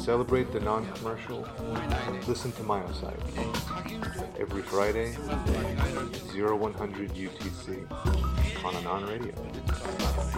celebrate the non-commercial, listen to Minosite every Friday, 0100 UTC on Anon Radio.